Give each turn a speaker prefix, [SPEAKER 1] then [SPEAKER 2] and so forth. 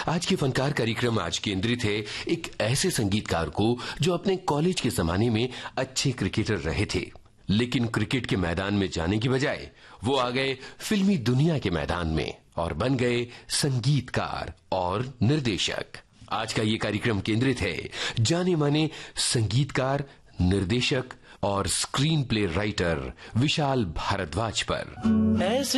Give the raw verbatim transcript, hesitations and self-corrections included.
[SPEAKER 1] आज के फनकार कार्यक्रम आज केंद्रित है एक ऐसे संगीतकार को जो अपने कॉलेज के जमाने में अच्छे क्रिकेटर रहे थे, लेकिन क्रिकेट के मैदान में जाने की बजाय वो आ गए फिल्मी दुनिया के मैदान में और बन गए संगीतकार और निर्देशक। आज का ये कार्यक्रम केंद्रित है जाने माने संगीतकार, निर्देशक और screen play writer Vishal Bhardwaj पर।
[SPEAKER 2] ऐसे